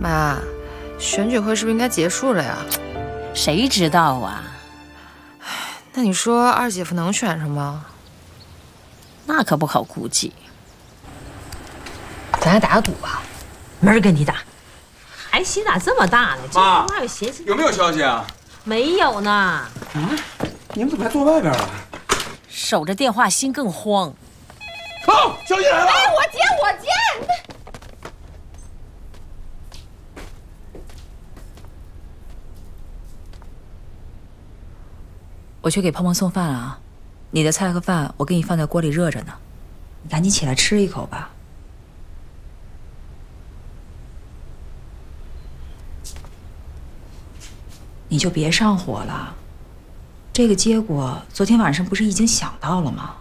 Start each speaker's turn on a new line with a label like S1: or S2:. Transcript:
S1: 妈，选举会是不是应该结束了呀？
S2: 谁知道啊？
S1: 那你说二姐夫能选上吗？
S2: 那可不好估计。
S1: 咱俩打个赌吧，
S3: 没人跟你打。还心咋这么大呢？这
S4: 妈，
S3: 话有寻思
S4: 有没有消息啊？
S3: 没有呢。
S4: 你们怎么还坐外边了？
S2: 守着电话心更慌。
S4: 哦，消息来了！
S1: 哎，我接。
S5: 我去给胖胖送饭了啊，你的菜和饭我给你放在锅里热着呢，你赶紧起来吃一口吧。你就别上火了，这个结果昨天晚上不是已经想到了吗？